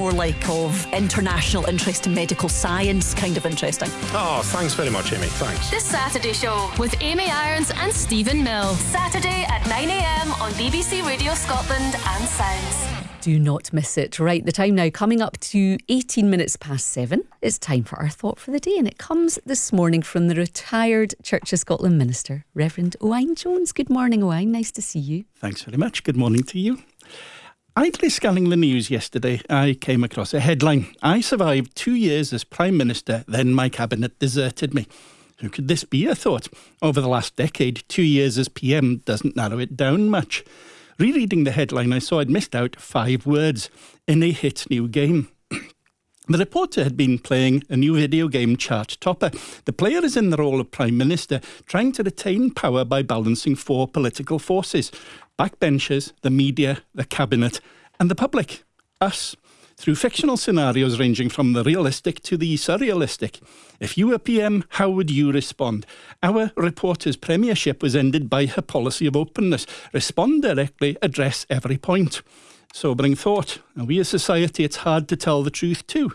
more like of international interest in medical science, kind of interesting. Oh, thanks very much, Amy. Thanks. The Saturday Show with Amy Irons and Stephen Mill. Saturday at 9 a.m. on BBC Radio Scotland and Sounds. Do not miss it. Right, the time now coming up to 18 minutes past 7. It's time for our thought for the day, and it comes this morning from the retired Church of Scotland minister, Reverend Owain Jones. Good morning, Owain. Nice to see you. Thanks very much. Good morning to you. Idly scanning the news yesterday, I came across a headline. I survived 2 years as Prime Minister, then my cabinet deserted me. Who could this be, I thought? Over the last decade, 2 years as PM doesn't narrow it down much. Rereading the headline, I saw I'd missed out 5 words in a hit new game. The reporter had been playing a new video game chart topper. The player is in the role of Prime Minister, trying to retain power by balancing 4 political forces: backbenchers, the media, the cabinet, and the public, us, through fictional scenarios ranging from the realistic to the surrealistic. If you were PM, how would you respond? Our reporter's premiership was ended by her policy of openness. Respond directly, address every point. Sobering thought. And we as society, it's hard to tell the truth too.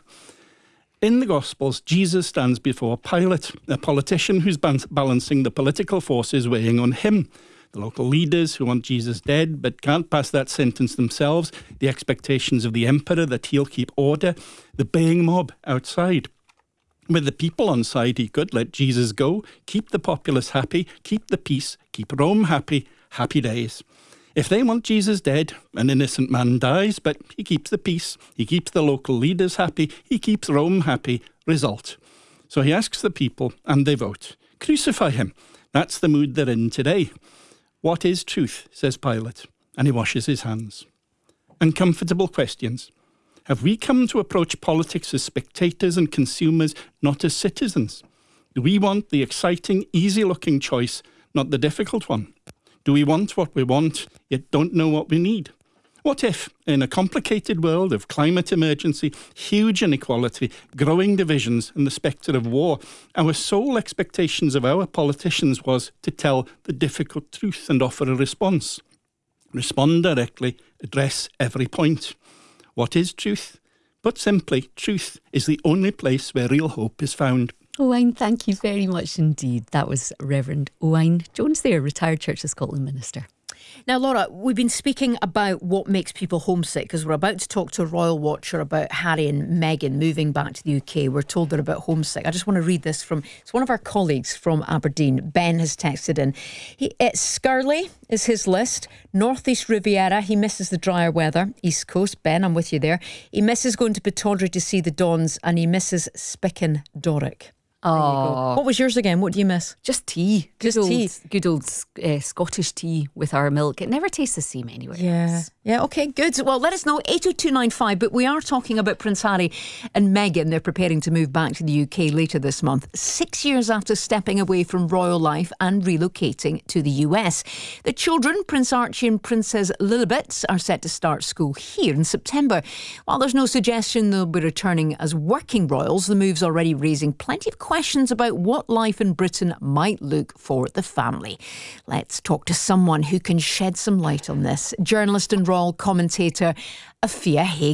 In the Gospels, Jesus stands before Pilate, a politician who's balancing the political forces weighing on him. The local leaders who want Jesus dead but can't pass that sentence themselves, the expectations of the emperor that he'll keep order, the baying mob outside. With the people on side, he could let Jesus go, keep the populace happy, keep the peace, keep Rome happy, happy days. If they want Jesus dead, an innocent man dies, but he keeps the peace, he keeps the local leaders happy, he keeps Rome happy. Result. So he asks the people, and they vote. Crucify him. That's the mood they're in today. What is truth, says Pilate, and he washes his hands. Uncomfortable questions. Have we come to approach politics as spectators and consumers, not as citizens? Do we want the exciting, easy-looking choice, not the difficult one? Do we want what we want, yet don't know what we need? What if, in a complicated world of climate emergency, huge inequality, growing divisions and the spectre of war, our sole expectations of our politicians was to tell the difficult truth and offer a response? Respond directly, address every point. What is truth? Put simply, truth is the only place where real hope is found. Owain, thank you very much indeed. That was Reverend Owain Jones there, retired Church of Scotland minister. Now, Laura, we've been speaking about what makes people homesick because we're about to talk to a royal watcher about Harry and Meghan moving back to the UK. We're told they're a bit homesick. I just want to read this it's one of our colleagues from Aberdeen. Ben has texted in. Skirley is his list. Northeast Riviera, he misses the drier weather. East Coast, Ben, I'm with you there. He misses going to Pittodrie to see the Dons, and he misses Spicken Doric. Oh, what was yours again? What do you miss? Just tea. Good old Scottish tea with our milk. It never tastes the same anywhere else. Yeah, okay, good. Well, let us know, 80295. But we are talking about Prince Harry and Meghan. They're preparing to move back to the UK later this month, 6 years after stepping away from royal life and relocating to the US. The children, Prince Archie and Princess Lilibet, are set to start school here in September. While there's no suggestion they'll be returning as working royals, the move's already raising plenty of questions about what life in Britain might look for the family. Let's talk to someone who can shed some light on this. Journalist and royal commentator Afia Haig.